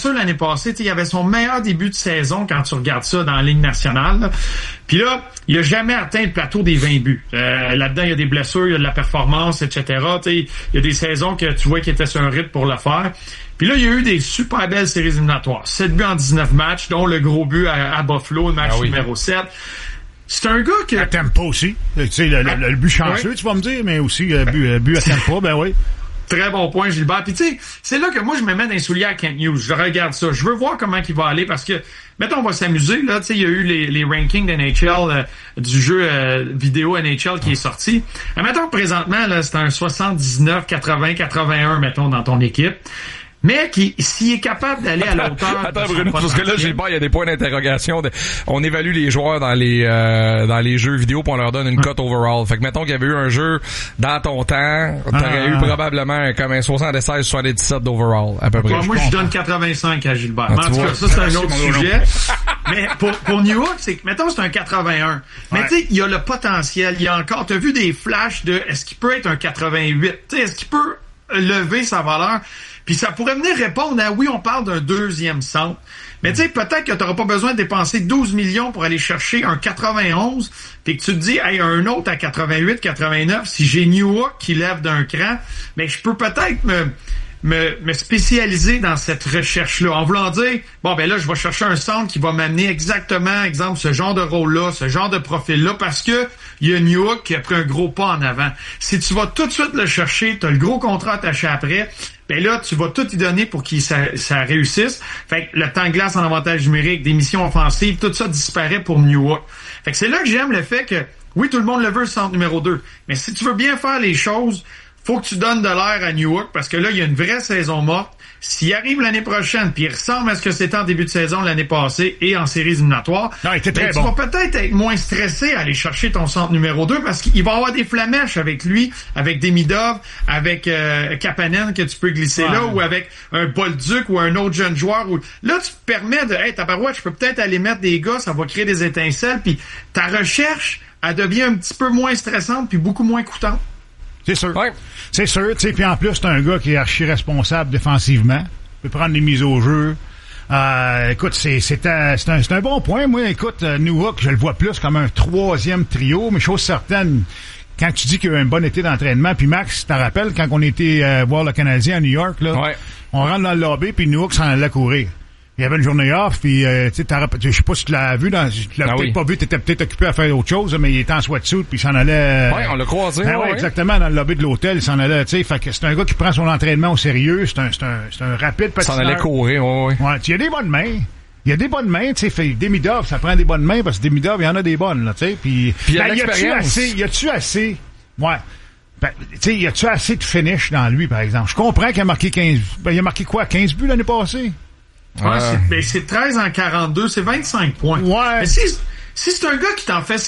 blessure l'année passée, il avait son meilleur début de saison quand tu regardes ça dans la Ligue nationale. Là. Puis là, il a jamais atteint le plateau des 20 buts. Là-dedans, il y a des blessures, il y a de la performance, etc. Il y a des saisons que tu vois qu'il était sur un rythme pour le faire. Puis là, il y a eu des super belles séries éliminatoires. 7 buts en 19 matchs, dont le gros but à Buffalo, le match numéro 7. C'est un gars que... À Tampa aussi. Tu sais, le but chanceux, tu vas me dire, mais aussi but à Tampa, ben oui. Très bon point, Gilbert. Puis tu sais, c'est là que moi, je me mets dans les souliers à Kent Hughes. Je regarde ça. Je veux voir comment il va aller parce que, mettons, on va s'amuser. Là, tu sais, il y a eu les rankings d'NHL, du jeu vidéo NHL qui est sorti. Mettons, présentement, là, c'est un 79, 80, 81, mettons, dans ton équipe. Mais s'il est capable d'aller à la hauteur... Attends, Bruno, parce que là, Gilbert, il y a des points d'interrogation. On évalue les joueurs dans les jeux vidéo puis on leur donne une cote overall. Fait que mettons qu'il y avait eu un jeu dans ton temps, t'aurais eu probablement comme un 76, 77 d'overall, à peu près. Moi, je donne 85 à Gilbert. En tout cas, ça, c'est un autre sujet. Mais pour New York, c'est que, mettons, c'est un 81. Mais tu sais, il y a le potentiel. Il y a encore, t'as vu des flashs de est-ce qu'il peut être un 88? Tu sais, est-ce qu'il peut lever sa valeur? Puis ça pourrait venir répondre à oui, on parle d'un deuxième centre. Mais tu sais, peut-être que tu n'auras pas besoin de dépenser 12 millions pour aller chercher un 91, puis que tu te dis, hey, un autre à 88, 89, si j'ai New York qui lève d'un cran, mais je peux peut-être me spécialiser dans cette recherche-là. En voulant dire, bon, ben là, je vais chercher un centre qui va m'amener exactement, exemple, ce genre de rôle-là, ce genre de profil-là, parce que il y a New York qui a pris un gros pas en avant. Si tu vas tout de suite le chercher, tu as le gros contrat attaché après, ben là, tu vas tout y donner pour que ça réussisse. Fait que le temps de glace en avantage numérique, des missions offensives, tout ça disparaît pour New York. Fait que c'est là que j'aime le fait que, oui, tout le monde le veut, le centre numéro 2. Mais si tu veux bien faire les choses, faut que tu donnes de l'air à New York parce que là, il y a une vraie saison morte. S'il arrive l'année prochaine, puis il ressemble à ce que c'était en début de saison l'année passée et en séries éliminatoires, tu vas peut-être être moins stressé à aller chercher ton centre numéro 2 parce qu'il va avoir des flamèches avec lui, avec Demidov, avec Kapanen que tu peux glisser là, ou avec un Bolduc ou un autre jeune joueur. Là, tu te permets de, hey, tabarouette, je peux peut-être aller mettre des gars, ça va créer des étincelles, puis ta recherche, elle devient un petit peu moins stressante puis beaucoup moins coûtante. C'est sûr. Ouais. C'est sûr, tu sais, puis en plus, c'est un gars qui est archi responsable défensivement. Il peut prendre des mises au jeu. Écoute, c'est un bon point. Moi, écoute, New York, je le vois plus comme un troisième trio, mais chose certaine, quand tu dis qu'il y a eu un bon été d'entraînement, puis Max, tu t'en rappelles, quand on était voir le Canadien à New York, là, on rentre dans le lobby, puis New York s'en allait courir. Il y avait une journée off, puis tu sais, je sais pas si tu l'as vu, tu l'as peut-être pas vu, t'étais peut-être occupé à faire autre chose, mais il était en sweatsuit, puis il s'en allait... Ouais, on l'a croisé. Exactement, dans le lobby de l'hôtel, il s'en allait, tu sais, fait que c'est un gars qui prend son entraînement au sérieux, c'est un rapide patineur. Il s'en allait courir, ouais. Il y a des bonnes mains. Il y a des bonnes mains, tu sais, Demidov, ça prend des bonnes mains, parce que Demidov, il y en a des bonnes, là, tu sais, puis il y a l'expérience. Y a-tu assez, ouais. Ben, tu sais, y a-tu assez de finish dans lui, par exemple? Je comprends qu'il a marqué 15, il a marqué quoi, 15 buts l'année passée? C'est 13 en 42, c'est 25 points. Ouais. Mais si c'est un gars qui t'en fait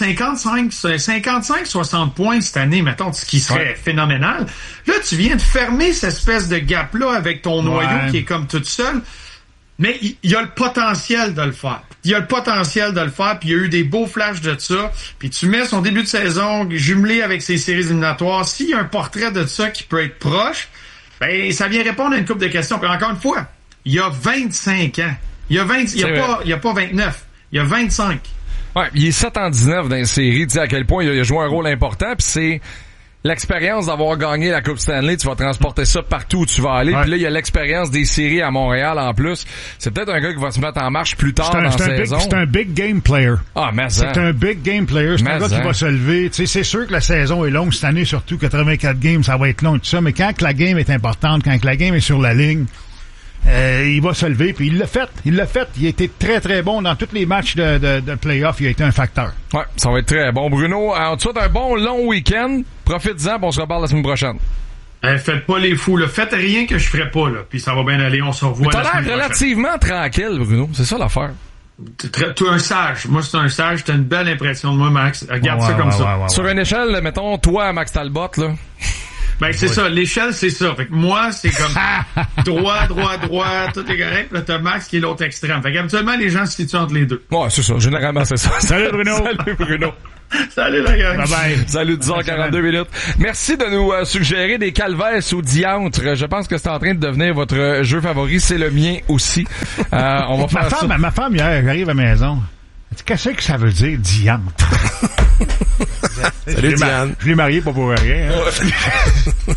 55-60 points cette année, mettons, ce qui serait phénoménal, là, tu viens de fermer cette espèce de gap-là avec ton noyau qui est comme tout seul. Mais il y a le potentiel de le faire. Il y a le potentiel de le faire, puis il y a eu des beaux flashs de ça. Puis tu mets son début de saison jumelé avec ses séries éliminatoires. S'il y a un portrait de ça qui peut être proche, ben ça vient répondre à une couple de questions. Puis encore une fois, il y a 25 ans. Il y a pas 29. Il y a 25. Ouais, il est 7 en 19 dans les séries. Tu sais à quel point il a joué un rôle important. Puis c'est l'expérience d'avoir gagné la Coupe Stanley. Tu vas transporter ça partout où tu vas aller. Puis là, il y a l'expérience des séries à Montréal en plus. C'est peut-être un gars qui va se mettre en marche plus tard dans la saison. C'est un big game player. Ah, mais c'est un big game player. C'est un gars qui va se lever. Tu sais, c'est sûr que la saison est longue cette année, surtout 84 games, ça va être long et tout ça. Mais quand la game est importante, quand la game est sur la ligne, il va se lever, puis il l'a fait. Il a été très, très bon dans tous les matchs de play-off. Il a été un facteur. Ouais, ça va être très bon. Bruno, en tout cas, un bon long week-end. Profite-en, puis on se reparle la semaine prochaine. Faites pas les fous, là. Faites rien que je ferai pas, là. Puis ça va bien aller. On se revoit la semaine prochaine. T'as l'air relativement tranquille, Bruno. C'est ça l'affaire. Tu es un sage. Moi, c'est un sage. T'as une belle impression de moi, Max. Regarde ça comme ça. Sur une échelle, mettons, toi, Max Talbot, là... Ben, c'est ça. L'échelle, c'est ça. Fait que moi, c'est comme droit, tout est correct. Là, t'as Max qui est l'autre extrême. Fait qu'habituellement, les gens se situent entre les deux. Ouais, c'est ça. Généralement, c'est ça. Salut, Bruno. Salut, Bruno. Salut, la gang. Bye bye. Salut, 10h42 minutes. Merci de nous suggérer des calvaires ou diantres. Je pense que c'est en train de devenir votre jeu favori. C'est le mien aussi. On va faire ça. Ma femme, hier, j'arrive à la maison. Elle dit, qu'est-ce que ça veut dire, diantre? Salut, Diane. Je l'ai marié pas pour rien. Hein.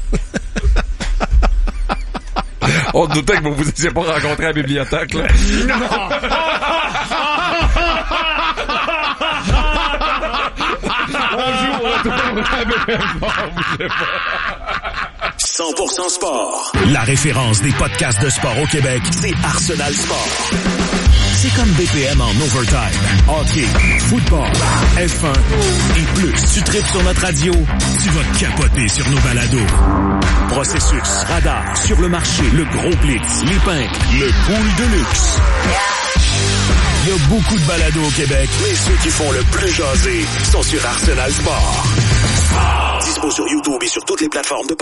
On doutait que vous vous étiez pas rencontrés à la bibliothèque, là. Non! On joue au retour à BPM. 100% sport. La référence des podcasts de sport au Québec, c'est Arsenal Sport. C'est comme BPM en overtime. Hockey, football, F1 et plus. Tu tripes sur notre radio, tu vas capoter sur nos balados. Processus, radar, sur le marché, le gros blitz, les pinks, le pool de luxe. Il y a beaucoup de balados au Québec, mais ceux qui font le plus jaser sont sur Arsenal Sport. Dispo sur YouTube et sur toutes les plateformes de